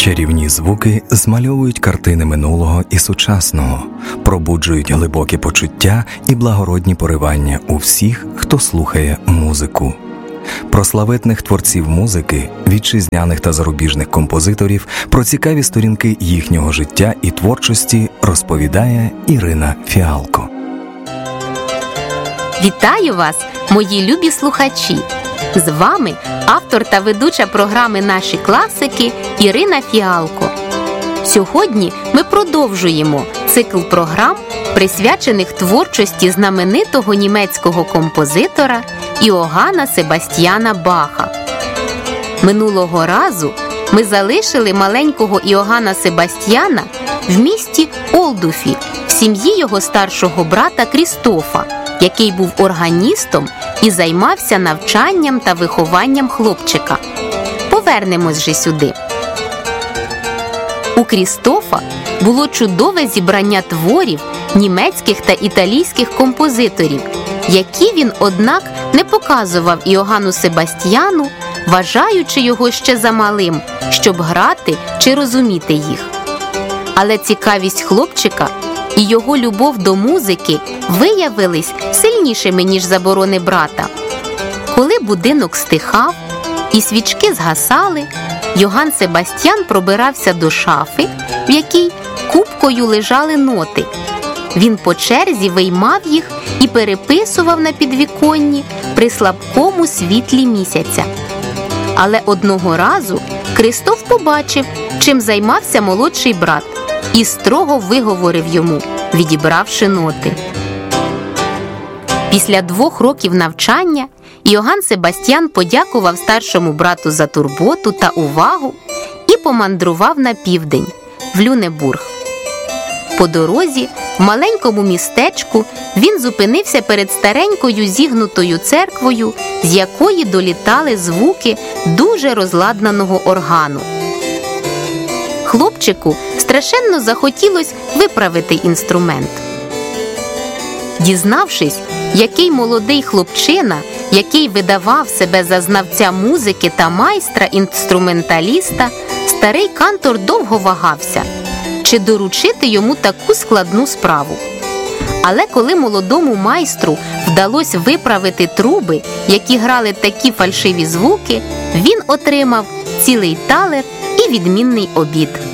Чарівні звуки змальовують картини минулого і сучасного, пробуджують глибокі почуття і благородні поривання у всіх, хто слухає музику. Про славетних творців музики, вітчизняних та зарубіжних композиторів, про цікаві сторінки їхнього життя і творчості розповідає Ірина Фіалко. Вітаю вас, мої любі слухачі! З вами автор та ведуча програми «Наші класики» Ірина Фіалко. Сьогодні ми продовжуємо цикл програм, присвячених творчості знаменитого німецького композитора Іоганна Себастьяна Баха. Минулого разу ми залишили маленького Іоганна Себастьяна в місті Олдуфі, в сім'ї його старшого брата Крістофа, який був органістом і займався навчанням та вихованням хлопчика. Повернемось же сюди. У Крістофа було чудове зібрання творів німецьких та італійських композиторів, які він, однак, не показував Іоганну Себастьяну, вважаючи його ще замалим, щоб грати чи розуміти їх. Але цікавість хлопчика і його любов до музики виявились сильнішими, ніж заборони брата. Коли будинок стихав і свічки згасали, Йоганн Себастьян пробирався до шафи, в якій купкою лежали ноти. Він по черзі виймав їх і переписував на підвіконні при слабкому світлі місяця. Але одного разу Крістоф побачив, чим займався молодший брат, і строго виговорив йому, відібравши ноти. Після 2 років навчання Йоганн Себастьян подякував старшому брату за турботу та увагу і помандрував на південь, в Люнебург. По дорозі, в маленькому містечку, він зупинився перед старенькою зігнутою церквою, з якої долітали звуки дуже розладнаного органу. Хлопчику страшенно захотілось виправити інструмент. Дізнавшись, який молодий хлопчина, який видавав себе за знавця музики та майстра-інструменталіста, старий кантор довго вагався, чи доручити йому таку складну справу. Але коли молодому майстру вдалося виправити труби, які грали такі фальшиві звуки, він отримав цілий талер і відмінний обід.